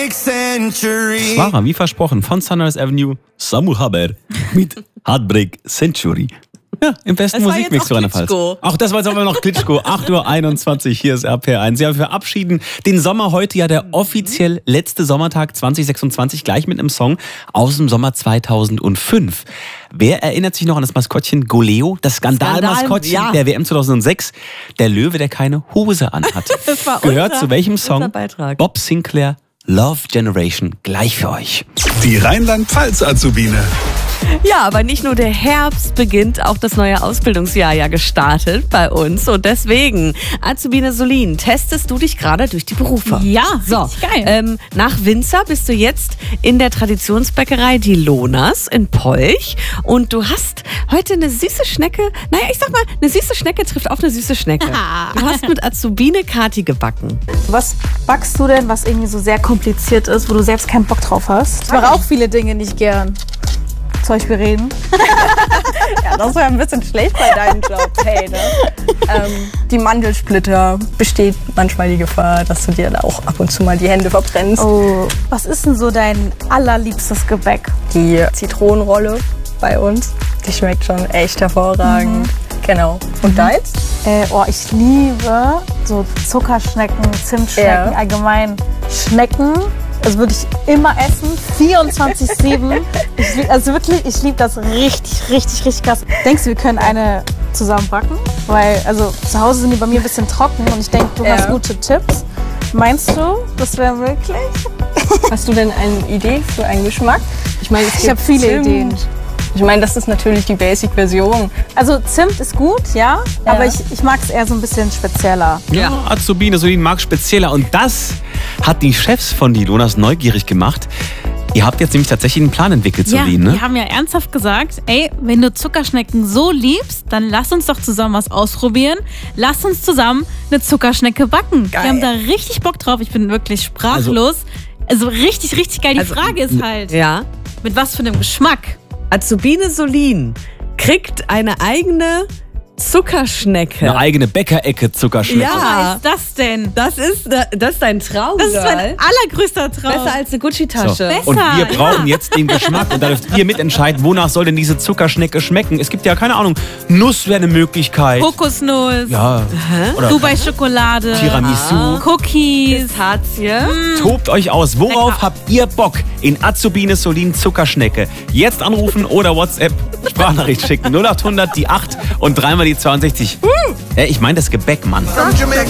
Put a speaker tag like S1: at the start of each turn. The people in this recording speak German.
S1: War wie versprochen von Sunrise Avenue, Samu Haber mit Heartbreak Century. Ja, im besten Musikmix zu Rheinland-Pfalz. Ach, das war jetzt aber noch Klitschko. 8:21 Uhr, hier ist RPR1. Ja, wir verabschieden den Sommer heute, ja der offiziell letzte Sommertag 2026, gleich mit einem Song aus dem Sommer 2005. Wer erinnert sich noch an das Maskottchen Goleo, das Skandalmaskottchen der WM 2006? Der Löwe, der keine Hose anhat.
S2: Das war
S1: gehört zu welchem Song?
S2: Beitrag.
S1: Bob Sinclair, Love Generation, gleich für euch.
S3: Die Rheinland-Pfalz-Azubine.
S2: Ja, aber nicht nur der Herbst beginnt, auch das neue Ausbildungsjahr ja gestartet bei uns. Und deswegen, Azubine Solin, testest du dich gerade durch die Berufe?
S4: Ja,
S2: so,
S4: geil.
S2: Nach Winzer bist du jetzt in der Traditionsbäckerei Die Lonas in Polch. Und du hast heute eine süße Schnecke. Naja, ich sag mal, eine süße Schnecke trifft auf eine süße Schnecke. Du hast mit Azubine Kati gebacken.
S5: Was backst du denn, was irgendwie so sehr kompliziert ist, wo du selbst keinen Bock drauf hast? Ich mache auch viele Dinge nicht gern. Zum Beispiel reden.
S6: Ja, das wäre ein bisschen schlecht bei deinem Job. Hey, ne? Die Mandelsplitter besteht manchmal die Gefahr, dass du dir da auch ab und zu mal die Hände verbrennst.
S5: Oh, was ist denn so dein allerliebstes Gebäck?
S6: Die Zitronenrolle bei uns, die schmeckt schon echt hervorragend. Genau. Und deins?
S5: Ich liebe so Zuckerschnecken, Zimtschnecken, allgemein Schnecken. Das würde ich immer essen, 24/7. Ich liebe das richtig krass. Denkst du, wir können eine zusammen backen? Weil, also zu Hause sind die bei mir ein bisschen trocken und ich denke, du hast gute Tipps. Meinst du, das wäre möglich?
S6: Hast du denn eine Idee für einen Geschmack? Ich meine,
S5: ich habe viele Ideen.
S6: Ich meine, das ist natürlich die Basic-Version.
S5: Also Zimt ist gut, ja. Aber ich mag es eher so ein bisschen spezieller.
S1: Ja, Azubine Solin mag spezieller. Und das hat die Chefs von Die Lonas neugierig gemacht. Ihr habt jetzt nämlich tatsächlich einen Plan entwickelt, Solin, ne?
S4: Die haben ja ernsthaft gesagt, ey, wenn du Zuckerschnecken so liebst, dann lass uns doch zusammen was ausprobieren. Lass uns zusammen eine Zuckerschnecke backen.
S2: Geil.
S4: Wir haben da richtig Bock drauf. Ich bin wirklich sprachlos. Also richtig geil. Die Frage ist halt, mit was für einem Geschmack?
S2: Azubine Solin kriegt eine eigene Zuckerschnecke.
S1: Eine eigene Bäckerecke Zuckerschnecke.
S2: Ja.
S4: Was ist das denn?
S2: Das ist dein Traum,
S4: Das ist mein allergrößter Traum.
S2: Besser als eine Gucci-Tasche.
S1: So. Und wir brauchen jetzt den Geschmack und da dürft ihr mitentscheiden, wonach soll denn diese Zuckerschnecke schmecken. Es gibt ja, keine Ahnung, Nuss wäre eine Möglichkeit.
S4: Kokosnuss.
S1: Ja. Oder
S4: Dubai-Schokolade.
S1: Tiramisu.
S4: Cookies.
S2: Pistazie.
S1: Tobt euch aus. Worauf habt ihr Bock in Azubine Solin Zuckerschnecke? Jetzt anrufen oder WhatsApp Sprachnachricht schicken. 0800 die 8 und dreimal die 62. Ich meine das Gebäck, Mann.